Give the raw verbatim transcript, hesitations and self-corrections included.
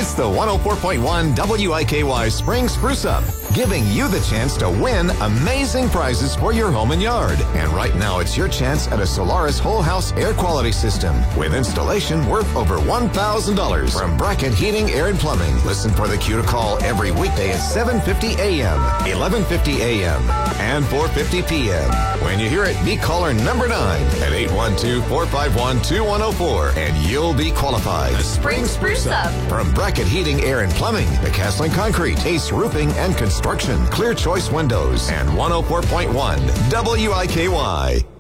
It's the one oh four point one W I K Y Spring Spruce Up, giving you the chance to win amazing prizes for your home and yard. And right now, it's your chance at a Solaris whole house air quality system with installation worth over one thousand dollars from Brackett Heating, Air and Plumbing. Listen for the cue to call every weekday at seven fifty a.m., eleven fifty a.m., and four fifty p.m. When you hear it, be caller number nine at eight one two, four five one, two one oh four, and you'll be qualified. The Spring Spruce Up from Brackett Heating, Air and Plumbing, McCasling Concrete, Ace Roofing and Construction, Clear Choice Windows, and one oh four point one W I K Y.